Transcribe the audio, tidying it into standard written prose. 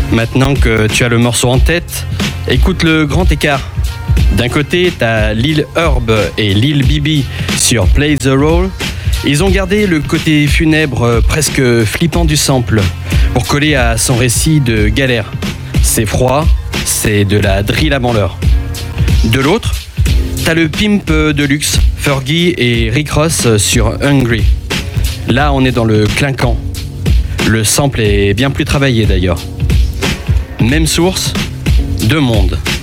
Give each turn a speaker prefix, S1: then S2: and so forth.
S1: Maintenant que tu as le morceau en tête, écoute le grand écart. D'un côté, t'as Lil Herb et Lil Bibi sur Play the Role. Ils ont gardé le côté funèbre, presque flippant du sample, pour coller à son récit de galère. C'est froid, c'est de la drill avant l'heure. De l'autre, t'as le pimp de luxe, Fergie et Rick Ross sur Hungry. Là, on est dans le clinquant. Le sample est bien plus travaillé d'ailleurs. Même source, deux mondes.